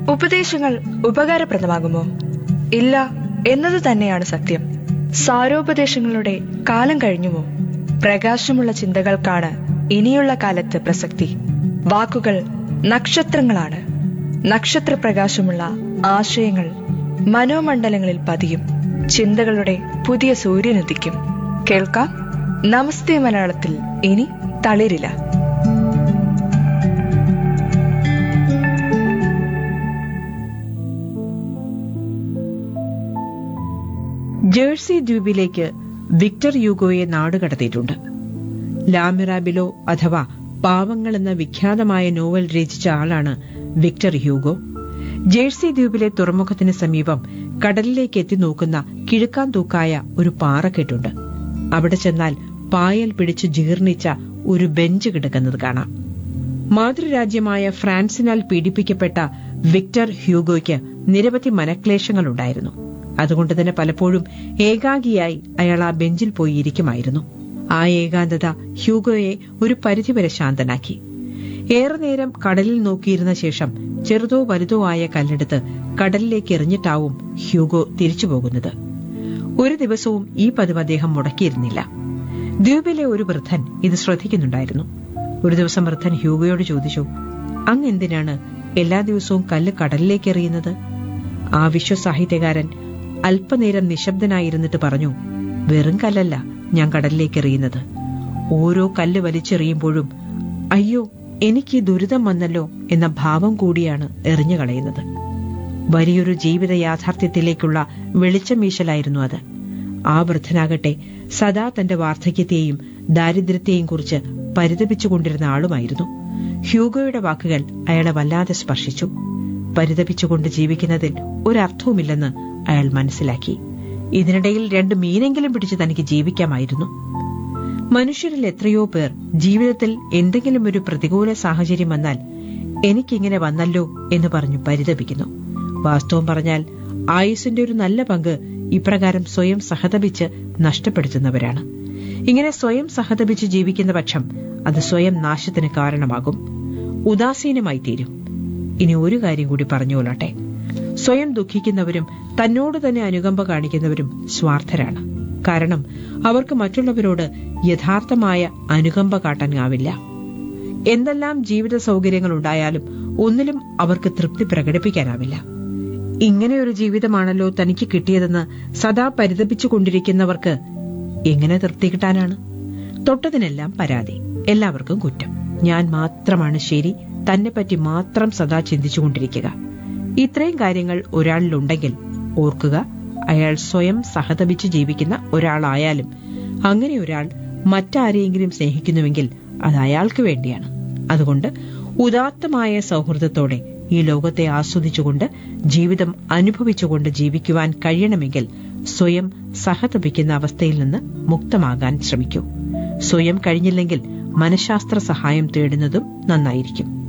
ഉപദേശങ്ങൾ ഉപകാരപ്രദമാകുമോ? ഇല്ല എന്നത് തന്നെയാണ് സത്യം. സാരോപദേശങ്ങളുടെ കാലം കഴിഞ്ഞുവോ? പ്രകാശമുള്ള ചിന്തകൾക്കാണ് ഇനിയുള്ള കാലത്ത് പ്രസക്തി. വാക്കുകൾ നക്ഷത്രങ്ങളാണ്. നക്ഷത്രപ്രകാശമുള്ള ആശയങ്ങൾ മനോമണ്ഡലങ്ങളിൽ പതിയും. ചിന്തകളുടെ പുതിയ സൂര്യനുദിക്കും. കേൾക്കാം നമസ്തേ മലയാളത്തിൽ. ഇനി തളിരില്ല. ജേഴ്സി ദ്വീപിലേക്ക് വിക്ടർ ഹ്യൂഗോയെ നാടുകടത്തിയിട്ടുണ്ട്. ലാ മിറാബിലോ അഥവാ പാവങ്ങൾ എന്ന വിഖ്യാതമായ നോവൽ രചിച്ച ആളാണ് വിക്ടർ ഹ്യൂഗോ. ജേഴ്സി ദ്വീപിലെ തുറമുഖത്തിന് സമീപം കടലിലേക്ക് എത്തി നോക്കുന്ന കിഴുക്കാൻ തൂക്കായ ഒരു പാറക്കെട്ടുണ്ട്. അവിടെ ചെന്നാൽ പായൽ പിടിച്ച് ജീർണിച്ച ഒരു ബെഞ്ച് കിടക്കുന്നത് കാണാം. മാതൃരാജ്യമായ ഫ്രാൻസിനാൽ പീഡിപ്പിക്കപ്പെട്ട വിക്ടർ ഹ്യൂഗോയ്ക്ക് നിരവധി മനക്ലേശങ്ങളുണ്ടായിരുന്നു. അതുകൊണ്ട് തന്നെ പലപ്പോഴും ഏകാഗിയായി അയാൾ ആ ബെഞ്ചിൽ പോയി ഇരിക്കുമായിരുന്നു. ആ ഏകാന്തത ഹ്യൂഗോയെ ഒരു പരിധിവരെ ശാന്തനാക്കി. ഏറെ നേരം കടലിൽ നോക്കിയിരുന്ന ശേഷം ചെറുതോ വലുതോ ആയ കല്ലെടുത്ത് കടലിലേക്ക് എറിഞ്ഞിട്ടാവും ഹ്യൂഗോ തിരിച്ചു പോകുന്നത്. ഒരു ദിവസവും ഈ പതിവ് അദ്ദേഹം മുടക്കിയിരുന്നില്ല. ദ്വീപിലെ ഒരു വൃദ്ധൻ ഇത് ശ്രദ്ധിക്കുന്നുണ്ടായിരുന്നു. ഒരു ദിവസം വൃദ്ധൻ ഹ്യൂഗോയോട് ചോദിച്ചു, അങ്ങ് എന്തിനാണ് എല്ലാ ദിവസവും കല്ല് കടലിലേക്ക് എറിയുന്നത്? ആ വിശ്വസാഹിത്യകാരൻ അല്പനേരം നിശബ്ദനായിരുന്നിട്ട് പറഞ്ഞു, വെറും കല്ലല്ല ഞാൻ കടലിലേക്ക് എറിയുന്നത്. ഓരോ കല്ല് വലിച്ചെറിയുമ്പോഴും അയ്യോ എനിക്ക് ദുരിതം വന്നല്ലോ എന്ന ഭാവം കൂടിയാണ് എറിഞ്ഞു കളയുന്നത്. വലിയൊരു ജീവിത യാഥാർത്ഥ്യത്തിലേക്കുള്ള വെളിച്ചം വീശലായിരുന്നു അത്. ആ വൃദ്ധനാകട്ടെ സദാ തന്റെ വാർദ്ധക്യത്തെയും ദാരിദ്ര്യത്തെയും കുറിച്ച് പരിതപിച്ചുകൊണ്ടിരുന്ന ആളുമായിരുന്നു. ഹ്യൂഗോയുടെ വാക്കുകൾ അയാളെ വല്ലാതെ സ്പർശിച്ചു. പരിതപിച്ചുകൊണ്ട് ജീവിക്കുന്നതിൽ ഒരർത്ഥവുമില്ലെന്ന് അയാൾ മനസ്സിലാക്കി. ഇതിനിടയിൽ 2 മീനെങ്കിലും പിടിച്ച് തനിക്ക് ജീവിക്കാമായിരുന്നു. മനുഷ്യരിൽ എത്രയോ പേർ ജീവിതത്തിൽ എന്തെങ്കിലും ഒരു പ്രതികൂല സാഹചര്യം വന്നാൽ എനിക്കിങ്ങനെ വന്നല്ലോ എന്ന് പറഞ്ഞു പരിതപിക്കുന്നു. വാസ്തവം പറഞ്ഞാൽ ആയുസിന്റെ ഒരു നല്ല പങ്ക് ഇപ്രകാരം സ്വയം സഹതപിച്ച് നഷ്ടപ്പെടുത്തുന്നവരാണ്. ഇങ്ങനെ സ്വയം സഹതപിച്ച് ജീവിക്കുന്ന പക്ഷം അത് സ്വയം നാശത്തിന് കാരണമാകും, ഉദാസീനമായി തീരും. ഇനി ഒരു കാര്യം കൂടി പറഞ്ഞുകൊള്ളട്ടെ. സ്വയം ദുഃഖിക്കുന്നവരും തന്നോട് തന്നെ അനുകമ്പ കാണിക്കുന്നവരും സ്വാർത്ഥരാണ്. കാരണം അവർക്ക് മറ്റുള്ളവരോട് യഥാർത്ഥമായ അനുകമ്പ കാട്ടാനാവില്ല. എന്തെല്ലാം ജീവിത സൗകര്യങ്ങൾ ഉണ്ടായാലും ഒന്നിലും അവർക്ക് തൃപ്തി പ്രകടിപ്പിക്കാനാവില്ല. ഇങ്ങനെയൊരു ജീവിതമാണല്ലോ തനിക്ക് കിട്ടിയതെന്ന് സദാ പരിതപിച്ചുകൊണ്ടിരിക്കുന്നവർക്ക് എങ്ങനെ തൃപ്തി കിട്ടാനാണ്? തൊട്ടതിനെല്ലാം പരാതി, എല്ലാവർക്കും കുറ്റം, ഞാൻ മാത്രമാണ് ശരി, തന്നെപ്പറ്റി മാത്രം സദാ ചിന്തിച്ചുകൊണ്ടിരിക്കുക. ഇത്രയും കാര്യങ്ങൾ ഒരാളിലുണ്ടെങ്കിൽ ഓർക്കുക, അയാൾ സ്വയം സഹതപിച്ച് ജീവിക്കുന്ന ഒരാളായാലും അങ്ങനെ ഒരാൾ മറ്റാരെയെങ്കിലും സ്നേഹിക്കുന്നുവെങ്കിൽ അത് അയാൾക്ക് വേണ്ടിയാണ്. അതുകൊണ്ട് ഉദാത്തമായ സൗഹൃദത്തോടെ ഈ ലോകത്തെ ആസ്വദിച്ചുകൊണ്ട് ജീവിതം അനുഭവിച്ചുകൊണ്ട് ജീവിക്കുവാൻ കഴിയണമെങ്കിൽ സ്വയം സഹതപിക്കുന്ന അവസ്ഥയിൽ നിന്ന് മുക്തമാകാൻ ശ്രമിക്കൂ. സ്വയം കഴിഞ്ഞില്ലെങ്കിൽ മനഃശാസ്ത്ര സഹായം തേടുന്നതും നന്നായിരിക്കും.